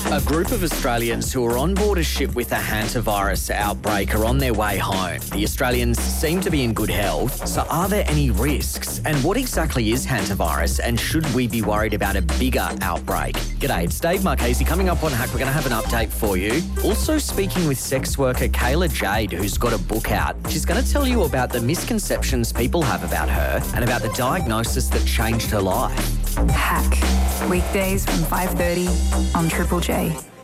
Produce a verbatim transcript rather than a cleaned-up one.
A group of Australians who are on board a ship with a hantavirus outbreak are on their way home. The Australians seem to be in good health, so are there any risks? And what exactly is hantavirus, and should we be worried about a bigger outbreak? G'day, it's Dave Marchese. Coming up on Hack, we're going to have an update for you. Also speaking with sex worker Kayla Jade, who's got a book out. She's going to tell you about the misconceptions people have about her and about the diagnosis that changed her life. Hack. Weekdays from five thirty on Triple J.